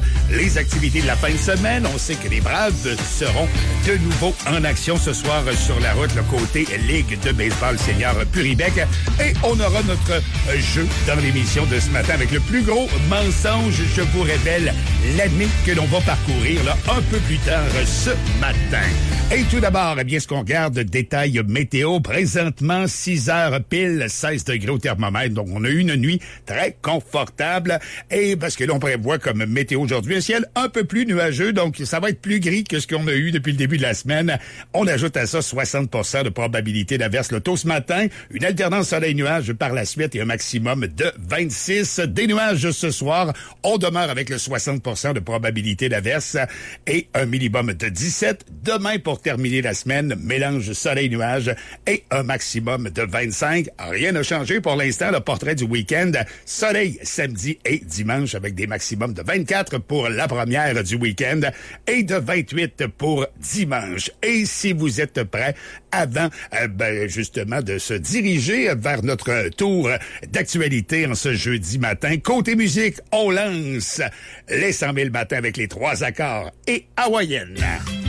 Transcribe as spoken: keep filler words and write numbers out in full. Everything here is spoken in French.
les activités de la fin de semaine. On sait que les Braves seront de nouveau en action ce soir sur la route, le côté Ligue de baseball senior Puribec. Et on aura notre jeu dans l'émission de ce matin avec le plus gros mensonge. Je vous révèle l'année que l'on va parcourir là, un peu plus tard ce matin. Et tout d'abord, eh bien, ce qu'on regarde, détail météo. Présentement, six heures pile, seize degrés au thermomètre. Donc, on a eu une nuit très confortable. Et parce que l'on prévoit comme météo aujourd'hui un ciel un peu plus nuageux. Donc, ça va être plus gris que ce qu'on a eu depuis le début de la semaine. On ajoute à ça soixante pour cent de probabilité d'averse le tôt ce matin. Une alternance soleil-nuage par la suite et un maximum de vingt-six. Des nuages ce soir. On demeure avec le soixante pour cent de probabilité d'averse et un minimum de dix-sept. Demain, pour terminer la semaine, mélange soleil-nuage et un maximum de vingt-cinq. Rien n'a changé pour l'instant. Le portrait du week-end. Soleil samedi et dimanche avec des maximums de vingt-quatre pour la première du week-end et de vingt-huit pour dimanche. Et si vous êtes prêts, avant euh, ben, justement de se diriger vers notre tour d'actualité en ce jeudi matin, côté musique, on lance les cent mille matins avec les trois accords et hawaïennes.